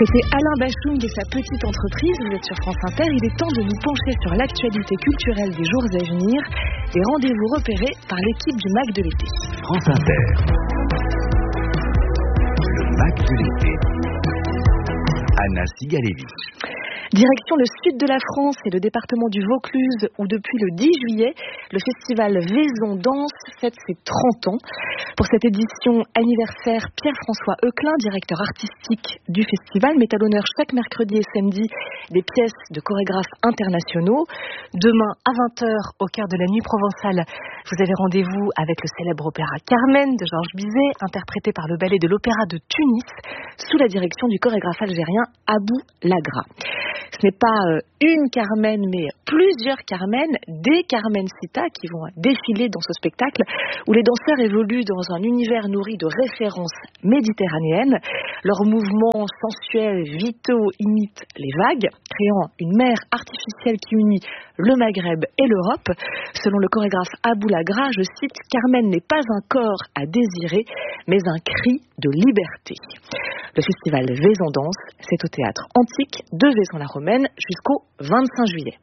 C'était Alain Bachung et sa petite entreprise. Vous êtes sur France Inter. Il est temps de nous pencher sur l'actualité culturelle des jours à venir. Des rendez-vous repérés par l'équipe du MAC de l'été. France Inter. Le MAC de l'été. Anna Sigalevich. Direction le sud de la France et le département du Vaucluse où depuis le 10 juillet, le festival Vaison Danse fête ses 30 ans. Pour cette édition anniversaire, Pierre-François Euclin, directeur artistique du festival, met à l'honneur chaque mercredi et samedi des pièces de chorégraphes internationaux. Demain à 20h, au cœur de la nuit provençale, vous avez rendez-vous avec le célèbre opéra Carmen de Georges Bizet, interprété par le ballet de l'Opéra de Tunis, sous la direction du chorégraphe algérien Abou Lagra. Ce n'est pas une Carmen, mais plusieurs Carmen, des Carmencita qui vont défiler dans ce spectacle où les danseurs évoluent dans un univers nourri de références méditerranéennes. Leurs mouvements sensuels, vitaux imitent les vagues, créant une mer artificielle qui unit le Maghreb et l'Europe. Selon le chorégraphe Abou Lagra, je cite, « Carmen n'est pas un corps à désirer, mais un cri de liberté ». Le festival Vaison Danse, c'est au théâtre antique de Vaison-la-Romaine jusqu'au 25 juillet.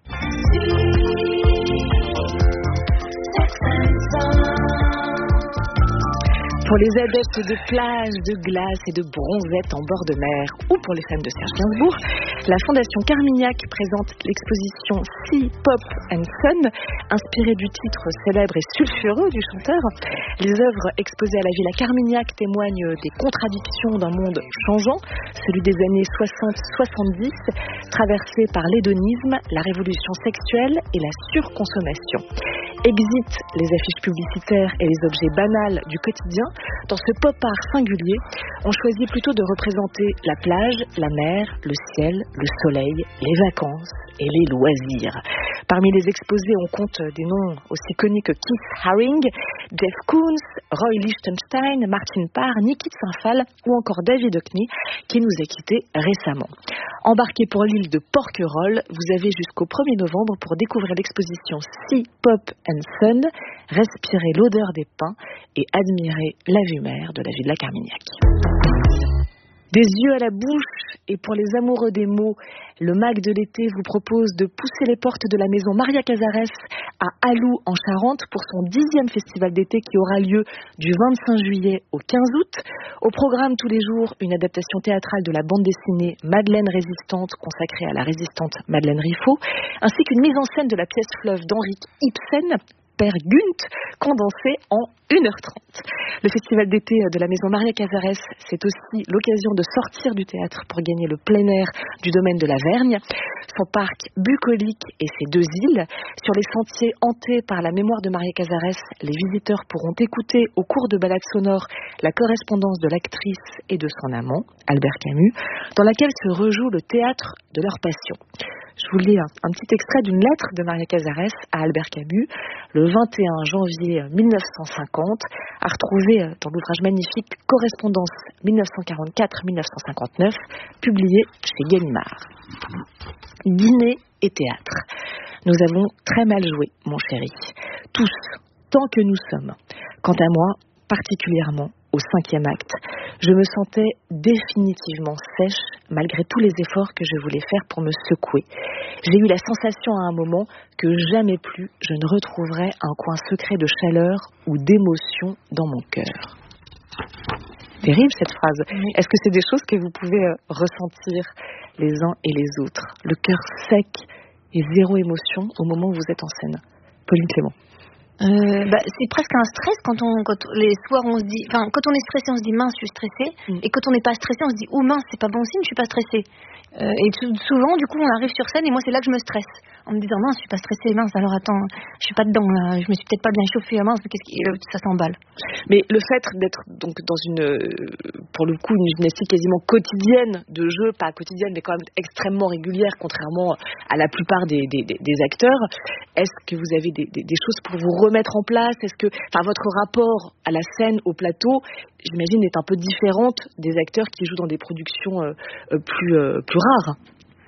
Pour les adeptes de plages, de glace et de bronzettes en bord de mer, ou pour les fans de Serge Gainsbourg, la Fondation Carmignac présente l'exposition Sea, Pop and Sun, inspirée du titre célèbre et sulfureux du chanteur. Les œuvres exposées à la Villa Carmignac témoignent des contradictions d'un monde changeant, celui des années 60-70, traversé par l'hédonisme, la révolution sexuelle et la surconsommation. Exit les affiches publicitaires et les objets banals du quotidien. Dans ce pop art singulier, on choisit plutôt de représenter la plage, la mer, le ciel, le soleil, les vacances et les loisirs. Parmi les exposés, on compte des noms aussi connus que Keith Haring, Jeff Koons, Roy Lichtenstein, Martin Parr, Niki Saint-Phal ou encore David Hockney qui nous a quittés récemment. Embarqué pour l'île de Porquerolles, vous avez jusqu'au 1er novembre pour découvrir l'exposition Sea, Pop and Sun, respirer l'odeur des pins et admirer la vue mer de la Villa Carmignac. Des yeux à la bouche et pour les amoureux des mots, le MAC de l'été vous propose de pousser les portes de la maison Maria Casares à Alou en Charente pour son 10e festival d'été qui aura lieu du 25 juillet au 15 août. Au programme tous les jours, une adaptation théâtrale de la bande dessinée Madeleine Résistante consacrée à la résistante Madeleine Riffaut, ainsi qu'une mise en scène de la pièce fleuve d'Henrik Ibsen, Père Gunt, condensé en 1h30. Le festival d'été de la maison Maria Casares, c'est aussi l'occasion de sortir du théâtre pour gagner le plein air du domaine de la Vergne, son parc bucolique et ses 2 îles. Sur les sentiers hantés par la mémoire de Maria Casares, les visiteurs pourront écouter au cours de balades sonores la correspondance de l'actrice et de son amant, Albert Camus, dans laquelle se rejoue le théâtre de leur passion. Je vous lis un petit extrait d'une lettre de Maria Casares à Albert Camus, le 21 janvier 1950, à retrouver dans l'ouvrage magnifique Correspondance 1944-1959, publié chez Gallimard. Dîner et théâtre. Nous avons très mal joué, mon chéri. Tous, tant que nous sommes. Quant à moi, particulièrement au 5e acte, je me sentais définitivement sèche malgré tous les efforts que je voulais faire pour me secouer. J'ai eu la sensation à un moment que jamais plus je ne retrouverais un coin secret de chaleur ou d'émotion dans mon cœur. Terrible cette phrase. Oui. Est-ce que c'est des choses que vous pouvez ressentir les uns et les autres? Le cœur sec et zéro émotion au moment où vous êtes en scène. Pauline Clément. C'est presque un stress quand les soirs on se dit, quand on est stressé on se dit mince je suis stressée, et quand on n'est pas stressé on se dit oh mince c'est pas bon signe je suis pas stressée, et souvent du coup on arrive sur scène et moi c'est là que je me stresse en me disant mince je suis pas stressée, mince alors attends je suis pas dedans là, je me suis peut-être pas bien chauffée, mince ça s'emballe. Mais le fait d'être donc dans pour le coup une gymnastique quasiment quotidienne de jeu, pas quotidienne mais quand même extrêmement régulière contrairement à la plupart des acteurs, est-ce que vous avez des choses pour vous remettre en place? Est-ce que votre rapport à la scène, au plateau, j'imagine, est un peu différente des acteurs qui jouent dans des productions plus rares?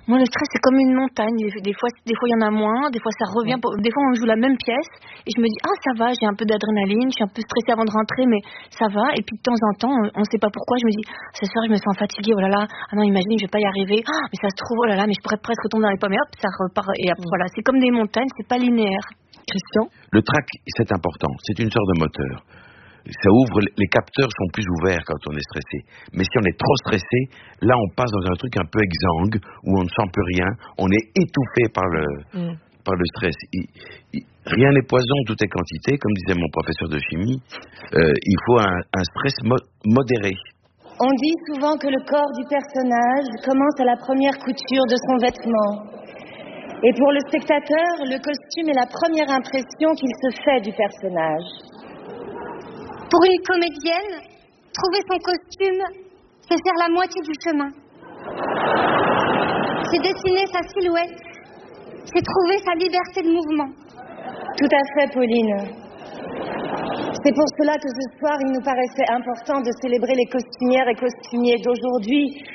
Moi, le stress, c'est comme une montagne. Des fois, il y en a moins. Des fois, ça revient. Des fois, on joue la même pièce. Et je me dis, ça va, j'ai un peu d'adrénaline. Je suis un peu stressée avant de rentrer, mais ça va. Et puis, de temps en temps, on ne sait pas pourquoi. Je me dis, ce soir, je me sens fatiguée. Oh là là. Ah non, imagine, je vais pas y arriver. Mais ça se trouve, oh là là, mais je pourrais presque tomber dans les pommes. Et hop, ça repart. Et après, voilà. C'est comme des montagnes. C'est pas linéaire. Christian? Le trac, c'est important. C'est une sorte de moteur. Ça ouvre, les capteurs sont plus ouverts quand on est stressé. Mais si on est trop stressé, là on passe dans un truc un peu exsangue, où on ne sent plus rien, on est étouffé par le stress. Rien n'est poison, tout est quantité, comme disait mon professeur de chimie. Il faut un stress modéré. On dit souvent que le corps du personnage commence à la première couture de son vêtement. Et pour le spectateur, le costume est la première impression qu'il se fait du personnage. Pour une comédienne, trouver son costume, c'est faire la moitié du chemin. C'est dessiner sa silhouette, c'est trouver sa liberté de mouvement. Tout à fait, Pauline. C'est pour cela que ce soir, il nous paraissait important de célébrer les costumières et costumiers d'aujourd'hui,